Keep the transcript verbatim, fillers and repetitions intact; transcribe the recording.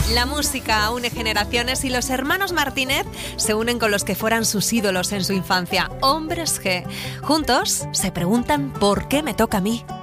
La música une generaciones y los hermanos Martínez se unen con los que fueran sus ídolos en su infancia, Hombres G. Juntos se preguntan ¿por qué me toca a mí?